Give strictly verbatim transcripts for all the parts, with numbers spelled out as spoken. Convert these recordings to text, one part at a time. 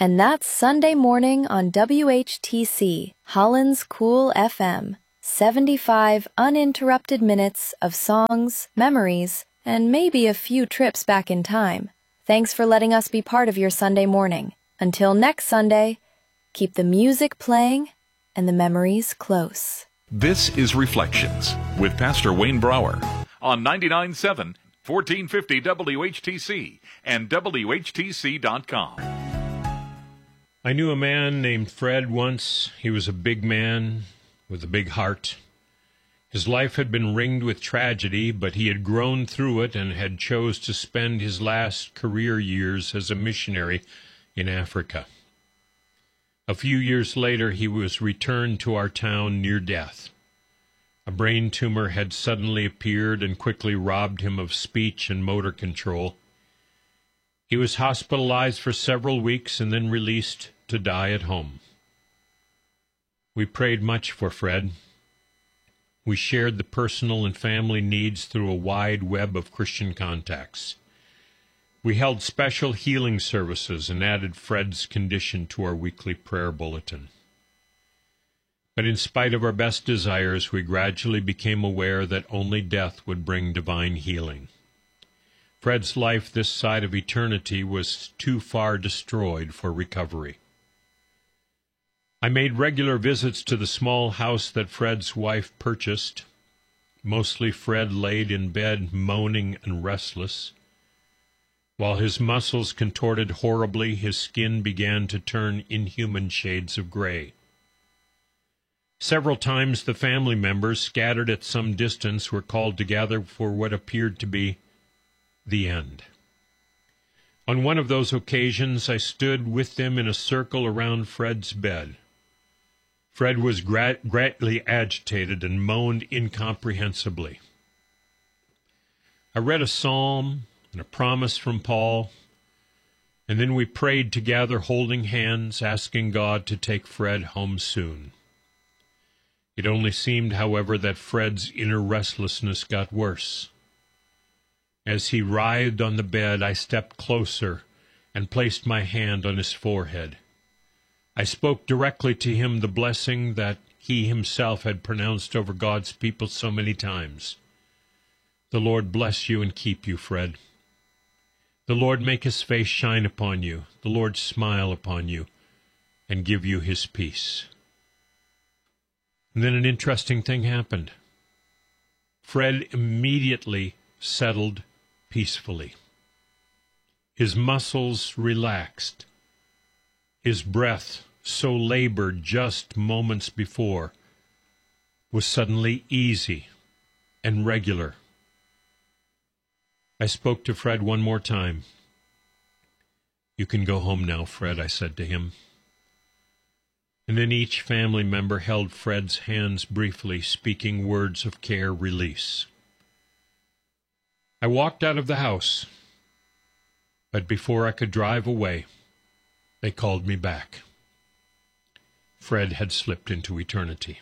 And that's Sunday morning on W H T C, Holland's Cool F M. seventy-five uninterrupted minutes of songs, memories, and maybe a few trips back in time. Thanks for letting us be part of your Sunday morning. Until next Sunday, keep the music playing and the memories close. This is Reflections with Pastor Wayne Brower on ninety-nine point seven, fourteen fifty W H T C and W H T C dot com. I knew a man named Fred once. He was a big man with a big heart. His life had been ringed with tragedy, but he had grown through it and had chose to spend his last career years as a missionary in Africa. A few years later, he was returned to our town near death. A brain tumor had suddenly appeared and quickly robbed him of speech and motor control. He was hospitalized for several weeks and then released to die at home. We prayed much for Fred. We shared the personal and family needs through a wide web of Christian contacts. We held special healing services and added Fred's condition to our weekly prayer bulletin. But in spite of our best desires, we gradually became aware that only death would bring divine healing. Fred's life this side of eternity was too far destroyed for recovery. I made regular visits to the small house that Fred's wife purchased. Mostly Fred laid in bed moaning and restless. While his muscles contorted horribly, his skin began to turn inhuman shades of gray. Several times the family members, scattered at some distance, were called together for what appeared to be the end. On one of those occasions, I stood with them in a circle around Fred's bed. Fred was gra- greatly agitated and moaned incomprehensibly. I read a psalm and a promise from Paul, and then we prayed together, holding hands, asking God to take Fred home soon. It only seemed, however, that Fred's inner restlessness got worse. As he writhed on the bed, I stepped closer and placed my hand on his forehead. I spoke directly to him the blessing that he himself had pronounced over God's people so many times. The Lord bless you and keep you, Fred. The Lord make his face shine upon you. The Lord smile upon you and give you his peace. And then an interesting thing happened. Fred immediately settled peacefully. His muscles relaxed. His breath, so labored just moments before, was suddenly easy and regular. I spoke to Fred one more time. "You can go home now, Fred," I said to him. And then each family member held Fred's hands briefly, speaking words of care release. I walked out of the house, but before I could drive away, they called me back. Fred had slipped into eternity.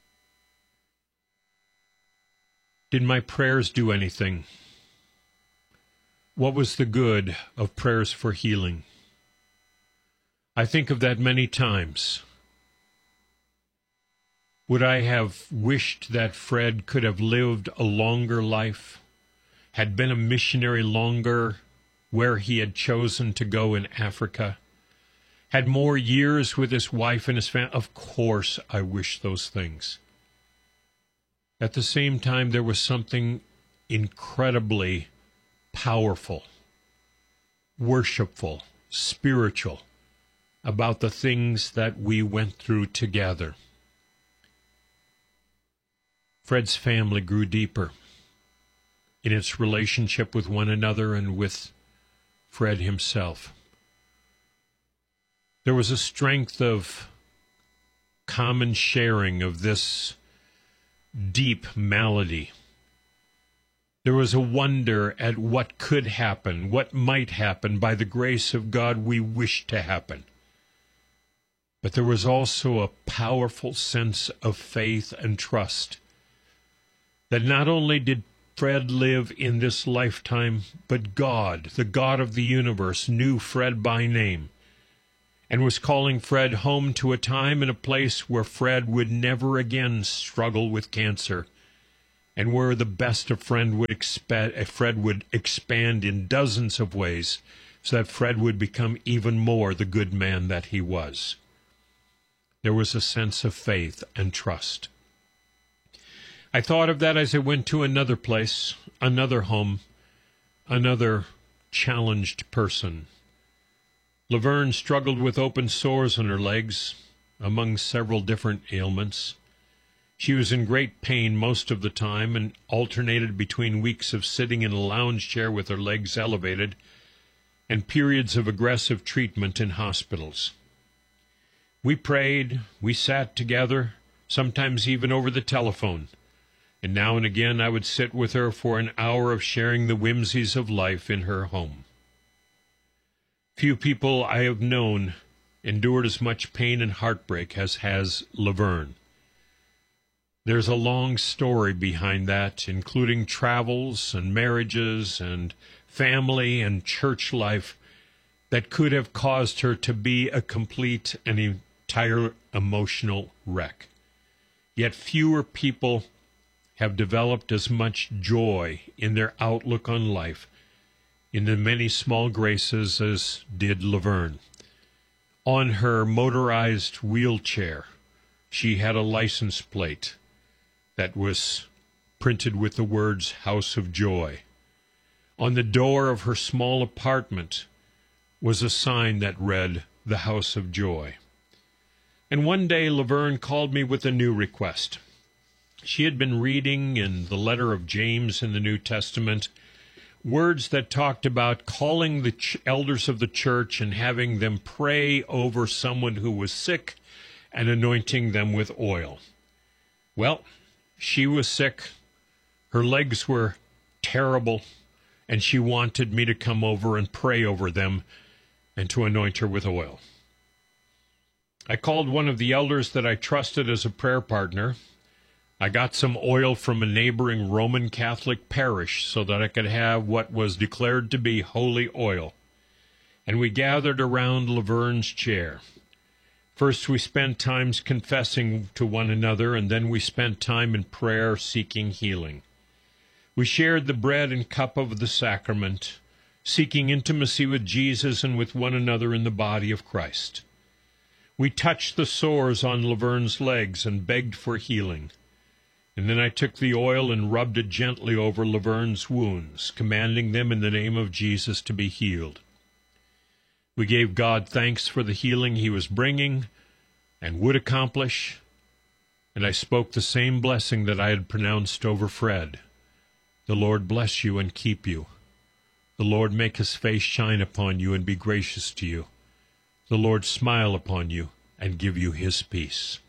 Did my prayers do anything? What was the good of prayers for healing? I think of that many times. Would I have wished that Fred could have lived a longer life, had been a missionary longer where he had chosen to go in Africa, had more years with his wife and his family? Of course I wish those things. At the same time, there was something incredibly powerful, worshipful, spiritual about the things that we went through together. Fred's family grew deeper in its relationship with one another and with Fred himself. There was a strength of common sharing of this deep malady. There was a wonder at what could happen, what might happen by the grace of God we wish to happen. But there was also a powerful sense of faith and trust that not only did Fred live in this lifetime, but God, the God of the universe, knew Fred by name and was calling Fred home to a time and a place where Fred would never again struggle with cancer, and where the best of Fred would, expa- Fred would expand in dozens of ways so that Fred would become even more the good man that he was. There was a sense of faith and trust. I thought of that as I went to another place, another home, another challenged person. Laverne struggled with open sores on her legs, among several different ailments. She was in great pain most of the time and alternated between weeks of sitting in a lounge chair with her legs elevated and periods of aggressive treatment in hospitals. We prayed, we sat together, sometimes even over the telephone, and now and again I would sit with her for an hour of sharing the whimsies of life in her home. Few people I have known endured as much pain and heartbreak as has Laverne. There's a long story behind that, including travels and marriages and family and church life that could have caused her to be a complete and entire emotional wreck. Yet fewer people have developed as much joy in their outlook on life, in the many small graces, as did Laverne. On her motorized wheelchair, she had a license plate that was printed with the words House of Joy. On the door of her small apartment was a sign that read, The House of Joy. And one day Laverne called me with a new request. She had been reading in the letter of James in the New Testament words that talked about calling the ch- elders of the church and having them pray over someone who was sick and anointing them with oil. Well, she was sick, her legs were terrible, and she wanted me to come over and pray over them and to anoint her with oil. I called one of the elders that I trusted as a prayer partner. I got some oil from a neighboring Roman Catholic parish so that I could have what was declared to be holy oil. And we gathered around Laverne's chair. First we spent time confessing to one another, and then we spent time in prayer seeking healing. We shared the bread and cup of the sacrament, seeking intimacy with Jesus and with one another in the body of Christ. We touched the sores on Laverne's legs and begged for healing. And then I took the oil and rubbed it gently over Laverne's wounds, commanding them in the name of Jesus to be healed. We gave God thanks for the healing he was bringing and would accomplish, and I spoke the same blessing that I had pronounced over Fred. The Lord bless you and keep you. The Lord make his face shine upon you and be gracious to you. The Lord smile upon you and give you his peace.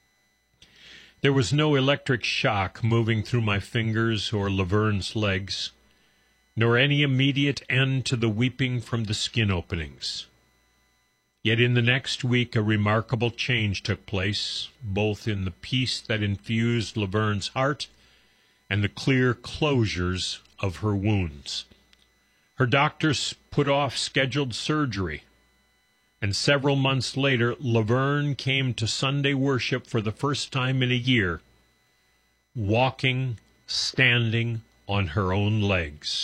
There was no electric shock moving through my fingers or Laverne's legs, nor any immediate end to the weeping from the skin openings. Yet in the next week a remarkable change took place, both in the peace that infused Laverne's heart and the clear closures of her wounds. Her doctors put off scheduled surgery, and several months later, Laverne came to Sunday worship for the first time in a year, walking, standing on her own legs.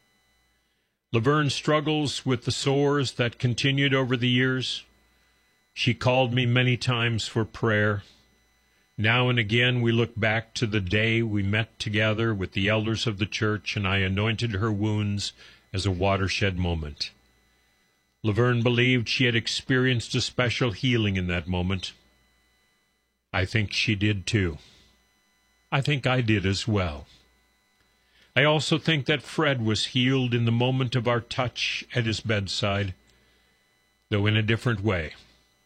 Laverne struggles with the sores that continued over the years. She called me many times for prayer. Now and again we look back to the day we met together with the elders of the church, and I anointed her wounds as a watershed moment. Laverne believed she had experienced a special healing in that moment. I think she did too. I think I did as well. I also think that Fred was healed in the moment of our touch at his bedside, though in a different way.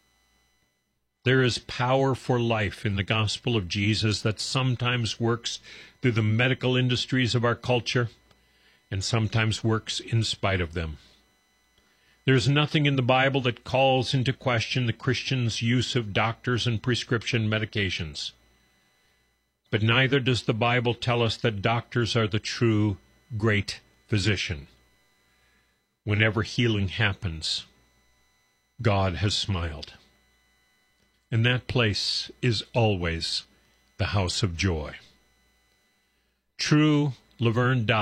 There is power for life in the gospel of Jesus that sometimes works through the medical industries of our culture and sometimes works in spite of them. There is nothing in the Bible that calls into question the Christian's use of doctors and prescription medications. But neither does the Bible tell us that doctors are the true great physician. Whenever healing happens, God has smiled. And that place is always the house of joy. True, Laverne died.